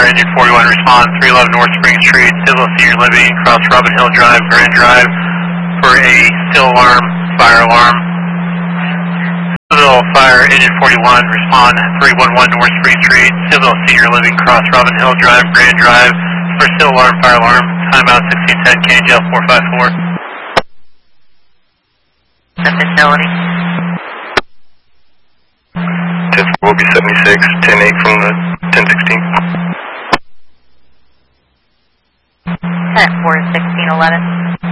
engine 41, respond 311 North Spring Street, Citadel Senior Living, across Robin Hill Drive, Grand Drive, for a still alarm, fire alarm. Citadel Fire, engine 41, respond 311 North Spring Street, Citadel Senior Living, across Robin Hill Drive, Grand Drive, for still alarm, fire alarm. Timeout 1610, KNGL 454. The facility. 10-4 will be 76, 10-8 from the 1016. 10-4 is 1611.